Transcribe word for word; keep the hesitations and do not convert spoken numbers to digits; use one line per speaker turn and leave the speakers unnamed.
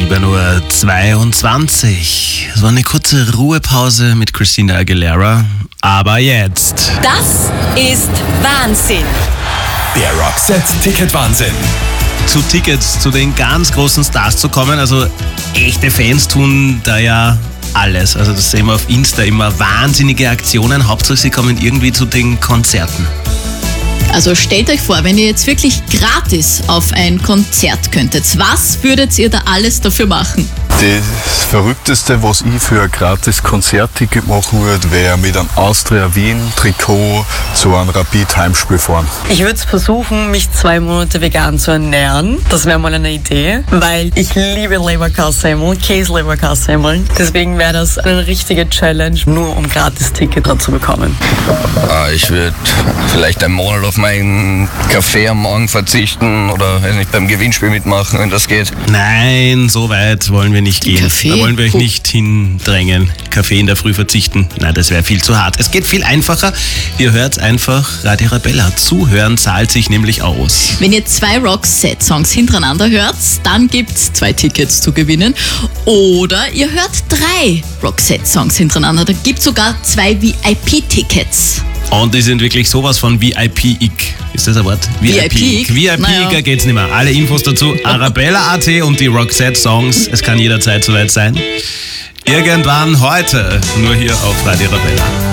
sieben Uhr zweiundzwanzig. Es war eine kurze Ruhepause mit Christina Aguilera. Aber jetzt.
Das ist Wahnsinn.
Der Roxette-Ticket-Wahnsinn.
Zu Tickets zu den ganz großen Stars zu kommen. Also echte Fans tun da ja alles. Also das sehen wir auf Insta immer. Wahnsinnige Aktionen. Hauptsache sie kommen irgendwie zu den Konzerten.
Also stellt euch vor, wenn ihr jetzt wirklich gratis auf ein Konzert könntet, was würdet ihr da alles dafür machen?
Das Verrückteste, was ich für ein gratis Konzertticket machen würde, wäre mit einem Austria Wien Trikot zu einem Rapid Heimspiel fahren.
Ich würde versuchen, mich zwei Monate vegan zu ernähren. Das wäre mal eine Idee, weil ich liebe Leberkassemmeln, Käse-Leberkassemmeln. Deswegen wäre das eine richtige Challenge, nur um gratis Ticket zu bekommen.
Ich würde vielleicht einen Monat auf meinen Kaffee am Morgen verzichten oder weiß nicht, beim Gewinnspiel mitmachen, wenn das geht.
Nein, so weit wollen wir nicht gehen.
Kaffee?
Da wollen wir euch nicht hindrängen. Kaffee in der Früh verzichten. Nein, das wäre viel zu hart. Es geht viel einfacher. Ihr hört einfach Radio Arabella. Zuhören zahlt sich nämlich aus.
Wenn ihr zwei Roxette-Songs hintereinander hört, dann gibt's zwei Tickets zu gewinnen. Oder ihr hört drei Roxette-Songs hintereinander. Da gibt's sogar zwei V I P-Tickets.
Und die sind wirklich sowas von V I P-ig. Ist das ein Wort? V I P-ig. V I P-iger
Naja.
geht's nicht mehr. Alle Infos dazu Arabella Punkt at und die Roxette-Songs. Es kann jederzeit soweit sein. Irgendwann heute. Nur hier auf Radio Arabella.